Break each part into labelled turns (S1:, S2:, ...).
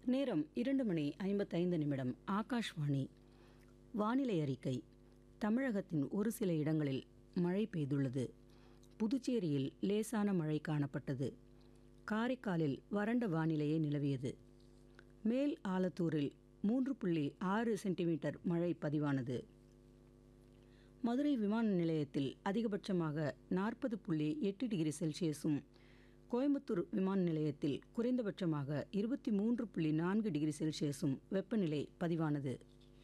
S1: நேரம் 2:55. ஆகாஷ்வாணி. வானிலை அறிக்கை. தமிழகத்தின் ஒரு சில இடங்களில் மழை பெய்துள்ளது. புதுச்சேரியில் லேசான மழை காணப்பட்டது. காரைக்காலில் வறண்ட வானிலையே நிலவியது. மேல் ஆலத்தூரில் 3.6 சென்டிமீட்டர் மழை பதிவானது. மதுரை விமான நிலையத்தில் அதிகபட்சமாக 40.8 டிகிரி செல்சியஸும், கோயம்புத்தூர் விமான நிலையத்தில் குறைந்தபட்சமாக 23.4 டிகிரி செல்சியஸும் வெப்பநிலை பதிவானது.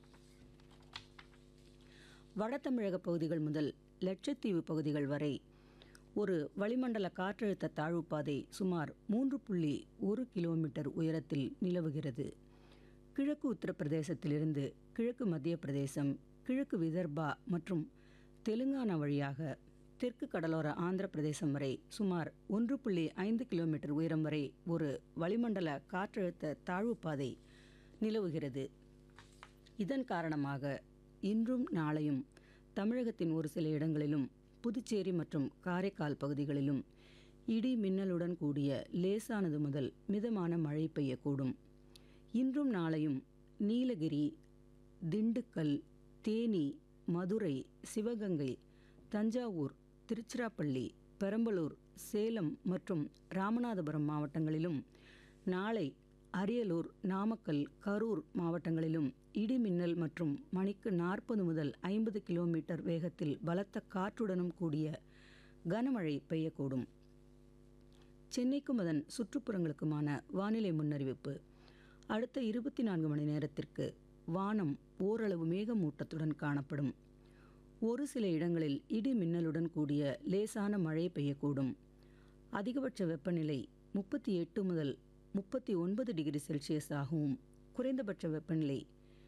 S1: வட தமிழக பகுதிகள் முதல் லட்சத்தீவு பகுதிகள் வரை ஒரு வளிமண்டல காற்றழுத்த தாழ்வுப்பாதை சுமார் 3.1 கிலோமீட்டர் உயரத்தில் நிலவுகிறது. கிழக்கு உத்தரப்பிரதேசத்திலிருந்து கிழக்கு மத்திய பிரதேசம், கிழக்கு விதர்பா மற்றும் தெலுங்கானா வழியாக தெற்கு கடலோர ஆந்திர பிரதேசம் வரை சுமார் 1.5 கிலோமீட்டர் உயரம் வரை ஒரு வளிமண்டல காற்றழுத்த தாழ்வுப்பாதை நிலவுகிறது. இதன் காரணமாக இன்றும் நாளையும் தமிழகத்தின் ஒரு சில இடங்களிலும், புதுச்சேரி மற்றும் காரைக்கால் பகுதிகளிலும் இடி மின்னலுடன் கூடிய லேசானது முதல் மிதமான மழை பெய்யக்கூடும். இன்றும் நாளையும் நீலகிரி, திண்டுக்கல், தேனி, மதுரை, சிவகங்கை, தஞ்சாவூர், திருச்சிராப்பள்ளி, பெரம்பலூர், சேலம் மற்றும் ராமநாதபுரம் மாவட்டங்களிலும், நாளை அரியலூர், நாமக்கல், கரூர் மாவட்டங்களிலும் இடி மின்னல் மற்றும் மணிக்கு 40 முதல் 50 கிலோமீட்டர் வேகத்தில் பலத்த காற்றுடனும் கூடிய கனமழை பெய்யக்கூடும். சென்னைக்கும் அதன் சுற்றுப்புறங்களுக்குமான வானிலை முன்னறிவிப்பு. அடுத்த 24 மணி நேரத்திற்கு வானம் ஓரளவு மேகமூட்டத்துடன் காணப்படும். ஒரு சில இடங்களில் இடி மின்னலுடன் கூடிய லேசான மழை பெய்யக்கூடும். அதிகபட்ச வெப்பநிலை 38 முதல் 39 டிகிரி செல்சியஸ் ஆகவும், குறைந்தபட்ச வெப்பநிலை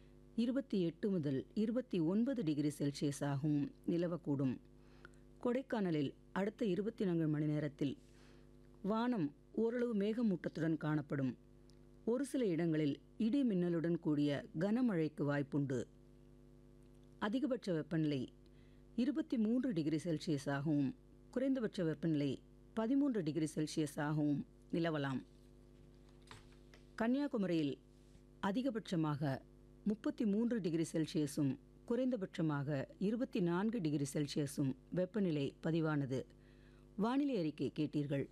S1: 28 முதல் 29 டிகிரி செல்சியஸ் ஆகவும் நிலவக்கூடும். கொடைக்கானலில் அடுத்த 24 மணி நேரத்தில் வானம் ஓரளவு மேகமூட்டத்துடன் காணப்படும். ஒரு சில இடங்களில் இடி மின்னலுடன் கூடிய கனமழைக்கு வாய்ப்புண்டு. அதிகபட்ச வெப்பநிலை 23 டிகிரி செல்சியஸ் ஆகவும், குறைந்தபட்ச வெப்பநிலை 13 டிகிரி செல்சியஸ் ஆகவும் நிலவலாம். கன்னியாகுமரியில் அதிகபட்சமாக 33 டிகிரி செல்சியஸும், குறைந்தபட்சமாக 24 டிகிரி செல்சியஸும் வெப்பநிலை பதிவானது. வானிலை அறிக்கை கேட்டீர்கள்.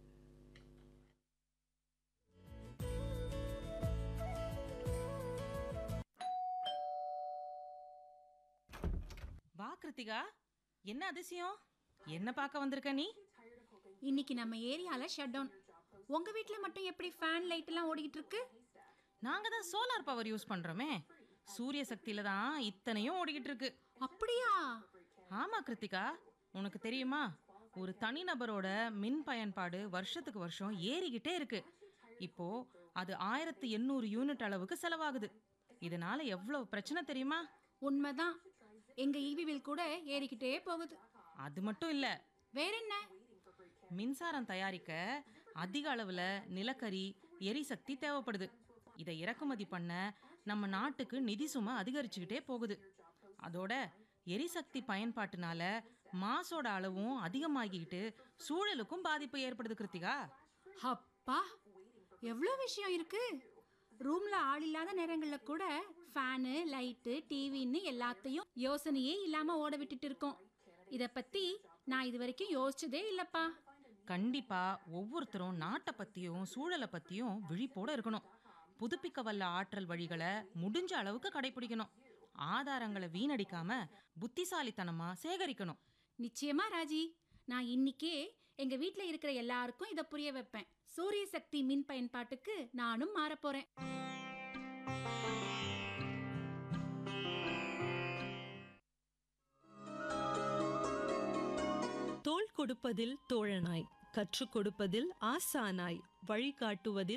S2: வா கிருத்திகா, என்ன அதிசயம்? என்ன பார்க்க வந்திருக்க நீ?
S3: இன்னைக்கு நம்ம ஏரியால ஷட் டவுன். உங்க வீட்ல மட்டும் எப்படி ஃபேன் லைட் எல்லாம் ஓடிட்டு இருக்கு?
S2: நாங்க தான் சோலார் பவர் யூஸ் பண்றோமே. சூரிய சக்தியில தான் இத்தனையும் ஓடிக்கிட்டு இருக்கு.
S3: அப்படியா?
S2: ஆமா கிருத்திகா, உனக்கு தெரியுமா, ஒரு தனிநபரோட மின் பயன்பாடு வருஷத்துக்கு வருஷம் ஏறிக்கிட்டே இருக்கு. இப்போ அது 1800 யூனிட் அளவுக்கு செலவாகுது. இதனால எவ்வளவு பிரச்சனை தெரியுமா?
S3: உண்மைதான். எங்க ஈவி பில் கூட ஏறிக்கிட்டே போகுது.
S2: அது மட்டும் இல்ல,
S3: வேற என்ன?
S2: மின்சாரம் தயாரிக்க அதிக அளவுல நிலக்கரி, எரிசக்தி தேவைப்படுது. இதை இறக்குமதி பண்ண நம்ம நாட்டுக்கு நிதி சுமை அதிகரிச்சுக்கிட்டே போகுது. அதோட எரிசக்தி பயன்பாட்டுனால மாசோட அளவும் அதிகமாகிக்கிட்டு சூழலுக்கும் பாதிப்பு ஏற்படுது கிருத்திகா.
S3: அப்பா, எவ்வளோ விஷயம் இருக்கு. ரூம்ல ஆள் இல்லாத நேரங்கள்ல கூட ஃபேனு, லைட்டு, டிவின்னு எல்லாத்தையும் யோசனையே இல்லாம ஓட விட்டுட்டு இருக்கோம். இத பத்தி நான் இது வரைக்கும் யோசிச்சதே இல்லப்பா.
S2: கண்டிப்பா ஒவ்வொருத்தரும் நாட்டை பத்தியும் சூழலை பத்தியும் விழிப்போட இருக்கணும். புதுப்பிக்க வல்ல ஆற்றல் வழிகளை முடிஞ்ச அளவுக்கு கடைபிடிக்கணும். ஆதாரங்களை வீணடிக்காம புத்திசாலித்தனமா சேகரிக்கணும்.
S3: நிச்சயமா ராஜி, நான் இன்னிக்கே எங்க வீட்ல இருக்கிற எல்லாருக்கும் இத புரிய வைப்பேன். சூரிய சக்தி மின் பயன்பாட்டுக்கு நானும் மாறப்போறேன்.
S4: தோள் கொடுப்பதில் தோழனாய், கற்றுக் கொடுப்பதில் ஆசானாய், வழிகாட்டுவதில்